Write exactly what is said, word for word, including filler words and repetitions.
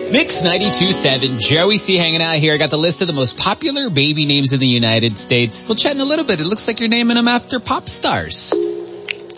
Mix ninety-two point seven, Joey C hanging out here. I got the list of the most popular baby names in the United States. We'll chat in a little bit. It looks like you're naming them after pop stars.